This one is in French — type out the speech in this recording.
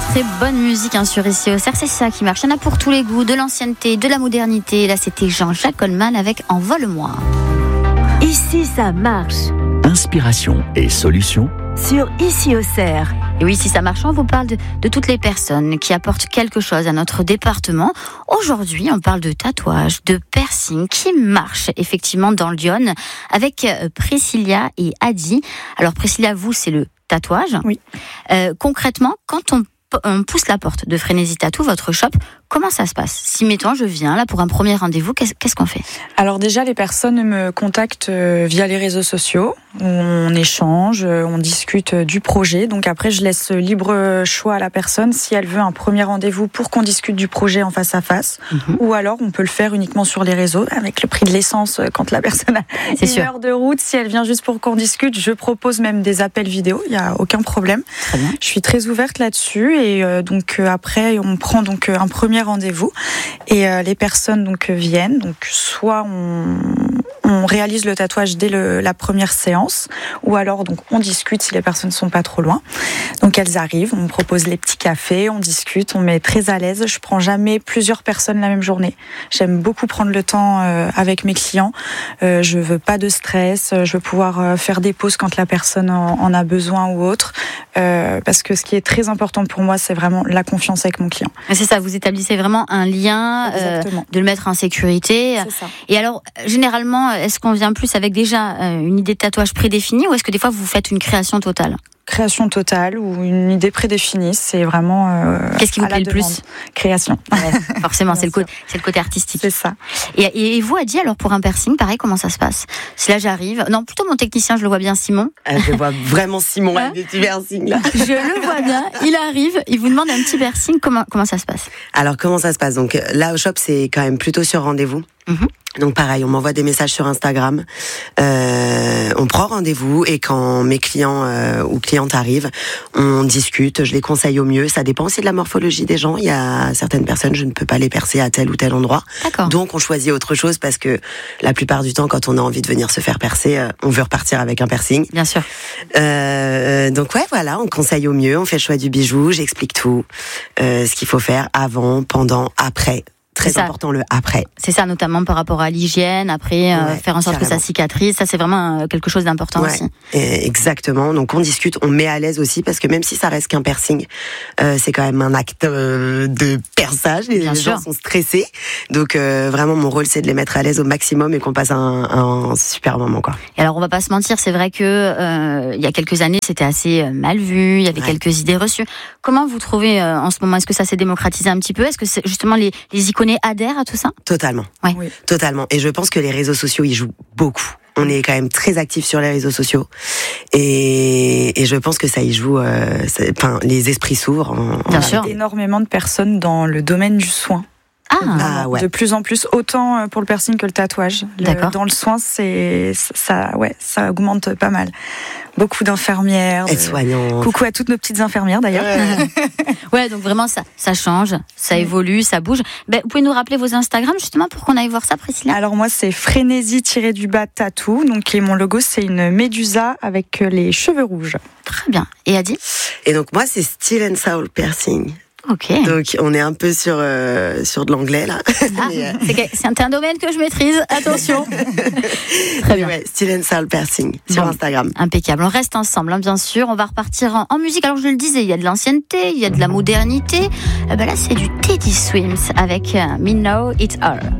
très bonne musique sur Ici au Cerf, c'est ça qui marche. Il y en a pour tous les goûts, de l'ancienneté, de la modernité. Là, c'était Jean-Jacques Goldman avec Envole-moi. Ici, ça marche. Inspiration et solutions Sur Ici au Cerf. Et oui, si ça marche, on vous parle de toutes les personnes qui apportent quelque chose à notre département. Aujourd'hui, on parle de tatouage, de piercing qui marche effectivement dans le Lyon avec Priscilla et Adi. Alors Priscilla, vous, c'est le tatouage. Oui. Concrètement, quand on pousse la porte de Frénésie Tattoo, votre shop, comment ça se passe ? Si, mettons, je viens là pour un premier rendez-vous, qu'est-ce qu'on fait ? Alors déjà, les personnes me contactent via les réseaux sociaux. On échange, on discute du projet. Donc après, je laisse libre choix à la personne si elle veut un premier rendez-vous pour qu'on discute du projet en face à face. Ou alors, on peut le faire uniquement sur les réseaux avec le prix de l'essence quand la personne a une heure de route. Si elle vient juste pour qu'on discute, je propose même des appels vidéo. Il n'y a aucun problème. Très bien. Je suis très ouverte là-dessus. Et donc après, on prend donc un premier rendez-vous et les personnes donc viennent. Donc soit on réalise le tatouage dès la première séance, ou alors donc on discute si les personnes sont pas trop loin. Donc elles arrivent, on me propose les petits cafés, on discute, on met très à l'aise. Je prends jamais plusieurs personnes la même journée. J'aime beaucoup prendre le temps avec mes clients. Je veux pas de stress. Je veux pouvoir faire des pauses quand la personne en a besoin ou autre. Parce que ce qui est très important pour moi, c'est vraiment la confiance avec mon client. C'est ça, vous établissez vraiment un lien, de le mettre en sécurité. C'est ça. Et alors, généralement, est-ce qu'on vient plus avec déjà une idée de tatouage prédéfinie ou est-ce que des fois vous faites une création totale ? Création totale ou une idée prédéfinie, c'est vraiment qu'est-ce qui vous plaît le plus ? Création. Ouais, forcément, c'est le côté artistique. C'est ça. Et vous, Adi, alors pour un piercing, pareil, comment ça se passe ? Si là j'arrive, non, plutôt mon technicien, je le vois bien, Simon. Je vois vraiment Simon avec des petits piercings là. Je le vois bien, il arrive, il vous demande un petit piercing, comment ça se passe ? Alors comment ça se passe ? Donc là au shop c'est quand même plutôt sur rendez-vous. Donc pareil, on m'envoie des messages sur Instagram, on prend rendez-vous et quand mes clients ou clientes arrivent, on discute, je les conseille au mieux. Ça dépend aussi de la morphologie des gens. Il y a certaines personnes, je ne peux pas les percer à tel ou tel endroit. D'accord. Donc on choisit autre chose parce que la plupart du temps, quand on a envie de venir se faire percer, on veut repartir avec un piercing. Bien sûr. Donc ouais, voilà, on conseille au mieux, on fait le choix du bijou, j'explique tout, ce qu'il faut faire avant, pendant, après. Très important le après. C'est ça, notamment par rapport à l'hygiène, après faire en sorte que ça cicatrise, ça c'est vraiment quelque chose d'important aussi. Exactement, donc on discute, on met à l'aise aussi, parce que même si ça reste qu'un piercing, c'est quand même un acte de perçage, les gens sont stressés, donc vraiment mon rôle c'est de les mettre à l'aise au maximum et qu'on passe un super moment quoi. Et alors on va pas se mentir, c'est vrai que il y a quelques années c'était assez mal vu, il y avait quelques idées reçues. Comment vous trouvez en ce moment, est-ce que ça s'est démocratisé un petit peu ? Est-ce que c'est justement les icônes adhèrent à tout ça ? Totalement. Ouais. Oui. Totalement. Et je pense que les réseaux sociaux, ils jouent beaucoup. On est quand même très actifs sur les réseaux sociaux. Et je pense que ça y joue, les esprits s'ouvrent. Bien sûr. Énormément de personnes dans le domaine du soin. Ouais. De plus en plus, autant pour le piercing que le tatouage. Dans le soin, ça augmente pas mal. Beaucoup d'infirmières, aides-soignantes. Coucou à toutes nos petites infirmières d'ailleurs. Ouais, donc vraiment ça change, ça évolue, ça bouge. Vous pouvez nous rappeler vos Instagram justement pour qu'on aille voir ça, Priscilla ? Alors moi c'est Frénésie-tattoo, et mon logo c'est une médusa avec les cheveux rouges. Très bien. Et Adi ? Et donc moi c'est Steel and Soul Piercing. Ok. Donc on est un peu sur de l'anglais là. C'est un domaine que je maîtrise, attention. Très bien. Steel and Soul Piercing sur Instagram. Impeccable. On reste ensemble, bien sûr. On va repartir en musique. Alors je le disais, il y a de l'ancienneté, il y a de la modernité. Là c'est du Teddy Swims avec Me Know It All.